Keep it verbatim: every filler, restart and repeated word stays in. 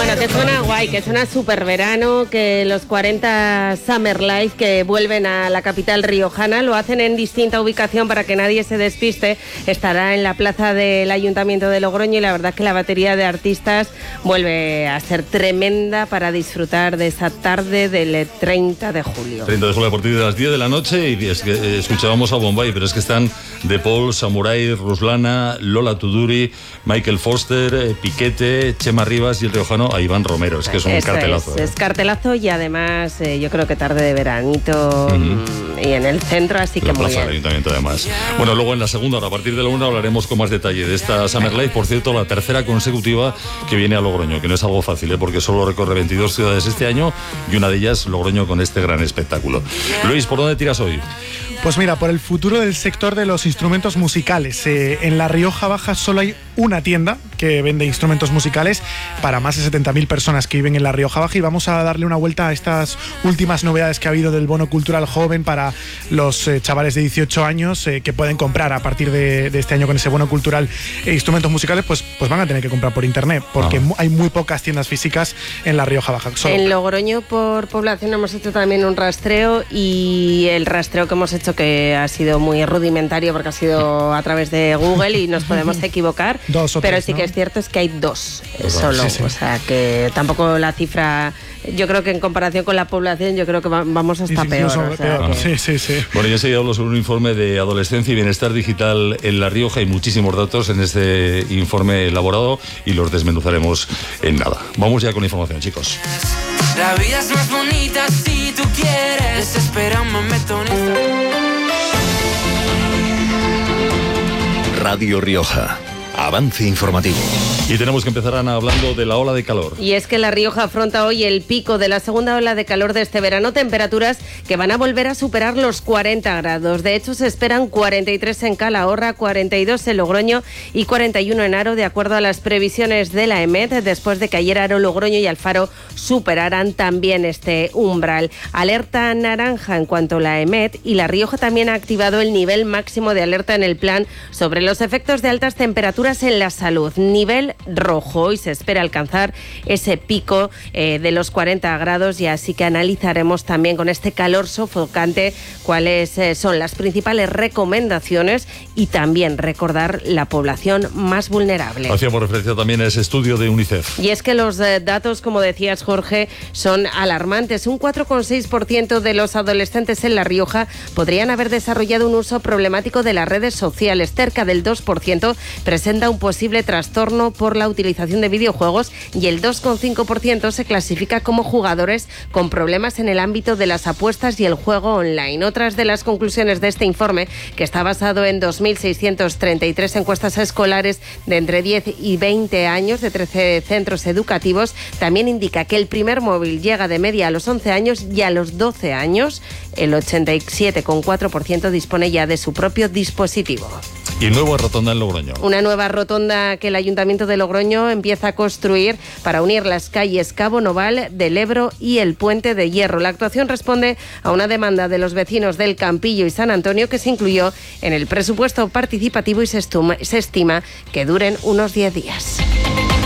Bueno, que suena guay, que suena súper verano, que los cuarenta Summer Life que vuelven a la capital riojana lo hacen en distinta ubicación para que nadie se despiste. Estará en la plaza del Ayuntamiento de Logroño y la verdad es que la batería de artistas vuelve a ser tremenda para disfrutar de esa tarde del treinta de julio. treinta de julio a partir de las diez de la noche y es que eh, escuchábamos a Bombay, pero es que están De Paul, Samurai, Ruslana, Lola Tuduri, Michael Foster, eh, Piquete, Chema Rivas y el riojano a Iván Romero. Es que es un Eso cartelazo. Es, ¿eh? es cartelazo y además eh, yo creo que tarde de veranito uh-huh. y en el centro, así la que muy plaza bien. del Ayuntamiento además. Bueno, luego en la segunda hora, a partir de la una, hablaremos con más detalle de esta Summer Life. Por cierto, la tercera consecutiva que viene a Logroño, que no es algo fácil, ¿eh? porque solo recorre veintidós ciudades este año y una de ellas Logroño con este gran espectáculo. Luis, ¿por dónde tiras hoy? Pues mira, por el futuro del sector de los instrumentos musicales. Eh, en La Rioja Baja solo hay una tienda que vende instrumentos musicales para más de setenta mil personas que viven en La Rioja Baja y vamos a darle una vuelta a estas últimas novedades que ha habido del bono cultural joven para los eh, chavales de dieciocho años eh, que pueden comprar a partir de, de este año con ese bono cultural e instrumentos musicales, pues, pues van a tener que comprar por internet porque ah. hay muy pocas tiendas físicas en La Rioja Baja. Solo en Logroño por población hemos hecho también un rastreo y el rastreo que hemos hecho que ha sido muy rudimentario porque ha sido a través de Google y nos podemos equivocar, dos o pero tres, sí ¿no? que es cierto es que hay dos Dos, solo, sí, sí. o sea que tampoco la cifra, yo creo que en comparación con la población yo creo que va, vamos hasta peor, o sea peor. que... Sí, sí, sí. Bueno, ya enseguida hablo sobre un informe de adolescencia y bienestar digital en La Rioja. Hay muchísimos datos en este informe elaborado y los desmenuzaremos en nada. Vamos ya con la información, chicos. La vida es más bonita si tú quieres. Desespera, me meto en esta... Radio Rioja. Avance informativo. Y tenemos que empezar, Ana, hablando de la ola de calor. Y es que La Rioja afronta hoy el pico de la segunda ola de calor de este verano, temperaturas que van a volver a superar los cuarenta grados. De hecho, se esperan cuarenta y tres en Calahorra, cuarenta y dos en Logroño y cuarenta y uno en Haro, de acuerdo a las previsiones de la EMET, después de que ayer Haro, Logroño y Alfaro superaran también este umbral. Alerta naranja en cuanto a la EMET, y La Rioja también ha activado el nivel máximo de alerta en el plan sobre los efectos de altas temperaturas en la salud. Nivel rojo. Hoy se espera alcanzar ese pico eh, de los cuarenta grados y así que analizaremos también con este calor sofocante cuáles eh, son las principales recomendaciones y también recordar la población más vulnerable. Hacíamos referencia también a ese estudio de UNICEF. Y es que los eh, datos, como decías, Jorge, son alarmantes. Un cuatro coma seis por ciento de los adolescentes en La Rioja podrían haber desarrollado un uso problemático de las redes sociales. Cerca del dos por ciento presenta un posible trastorno por la utilización de videojuegos y el dos coma cinco por ciento se clasifica como jugadores con problemas en el ámbito de las apuestas y el juego online. Otras de las conclusiones de este informe, que está basado en dos mil seiscientas treinta y tres encuestas escolares de entre diez y veinte años de trece centros educativos, también indica que el primer móvil llega de media a los once años y a los doce años el ochenta y siete coma cuatro por ciento dispone ya de su propio dispositivo. Y nueva rotonda en Logroño. Una nueva rotonda que el Ayuntamiento de Logroño empieza a construir para unir las calles Cabo Noval, del Ebro y el Puente de Hierro. La actuación responde a una demanda de los vecinos del Campillo y San Antonio que se incluyó en el presupuesto participativo y se estima, se estima que duren unos diez días.